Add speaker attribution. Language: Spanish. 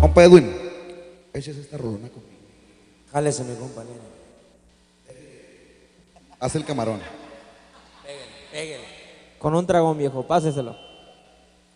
Speaker 1: Compa Edwin, échese esta rolona conmigo.
Speaker 2: Jálese, mi compañero.
Speaker 1: Haz el camarón.
Speaker 2: Pégale. Con un dragón, viejo, páseselo.